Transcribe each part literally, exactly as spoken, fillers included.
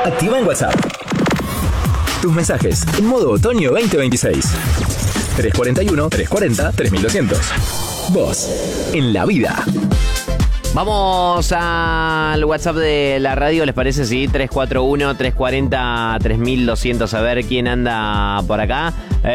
Activa en WhatsApp tus mensajes en modo otoño veinte veintiséis. tres cuatro uno, tres cuatro cero, tres mil doscientos. Vos, en la vida. Vamos al WhatsApp de la radio, ¿les parece? Sí, tres cuatro uno, tres cuatro cero, tres mil doscientos. A ver quién anda por acá.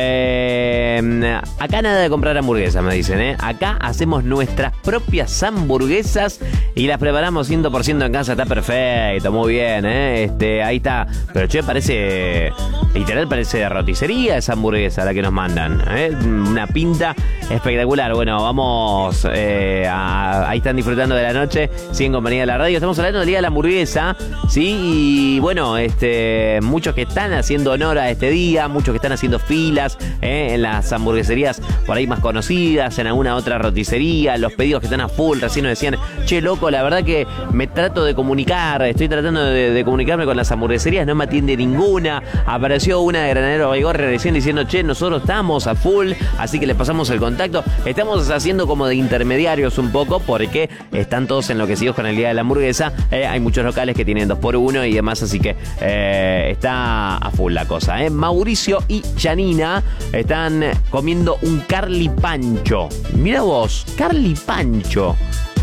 Eh, acá nada de comprar hamburguesas, me dicen, ¿eh? Acá hacemos nuestras propias hamburguesas y las preparamos cien por ciento en casa. Está perfecto, muy bien, ¿eh? Este, ahí está. Pero che, parece, literal, parece de roticería esa hamburguesa la que nos mandan, ¿eh? Una pinta espectacular. Bueno, vamos, eh, a, ahí están disfrutando de la noche, sí, en compañía de la radio. Estamos hablando del día de la hamburguesa, sí, y bueno, este, muchos que están haciendo honor a este día, muchos que están haciendo filas eh, en las hamburgueserías por ahí más conocidas, en alguna otra roticería, los pedidos que están a full. Recién nos decían, che, loco, la verdad que me trato de comunicar, estoy tratando de, de comunicarme con las hamburgueserías, no me atiende ninguna. Apareció una de Granadero Baigorria recién diciendo, che, nosotros estamos a full, así que les pasamos el contacto. Estamos haciendo como de intermediarios un poco, porque están todos enloquecidos con el día de la hamburguesa. Eh, hay muchos locales que tienen dos por uno y demás, así que eh, está a full la cosa. Eh. Mauricio y Janina están comiendo un Carli Pancho. Mira vos, Carli Pancho.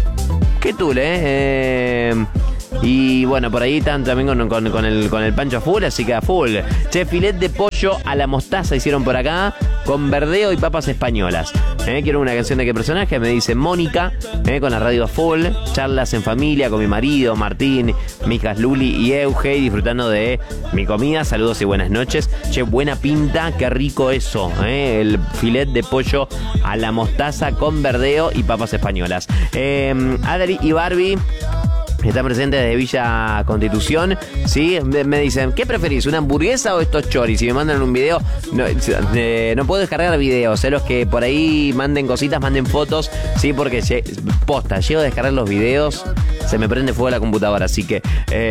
Qué tule, eh. eh Y bueno, por ahí están también con, con, con, el, con el pancho a full, así que a full. Che, filet de pollo a la mostaza hicieron por acá, con verdeo y papas españolas. ¿Eh? Quiero una canción de qué personaje, me dice Mónica, ¿eh? Con la radio a full. Charlas en familia con mi marido, Martín, mi hijas Luli y Euge, disfrutando de mi comida. Saludos y buenas noches. Che, buena pinta, qué rico eso, ¿eh? El filet de pollo a la mostaza con verdeo y papas españolas. Eh, Adri y Barbie están presentes desde Villa Constitución, ¿sí? Me dicen, ¿qué preferís, una hamburguesa o estos choris? Si me mandan un video, no, eh, no puedo descargar videos, ¿eh? Los que por ahí manden cositas, manden fotos, ¿sí? Porque posta, llego a descargar los videos, se me prende fuego la computadora, así que,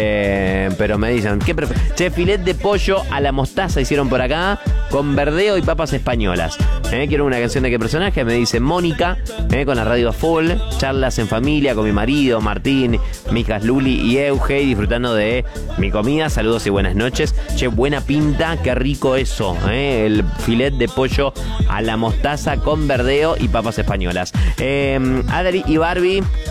eh, pero me dicen, ¿qué preferís? Che, filet de pollo a la mostaza hicieron por acá, con verdeo y papas españolas. ¿Eh? Quiero una canción de qué personaje, me dice Mónica, ¿eh? Con la radio a full. Charlas en familia con mi marido, Martín, mi hijas Luli y Euge, disfrutando de mi comida. Saludos y buenas noches. Che, buena pinta, qué rico eso, ¿eh? El filet de pollo a la mostaza con verdeo y papas españolas. Eh, Adri y Barbie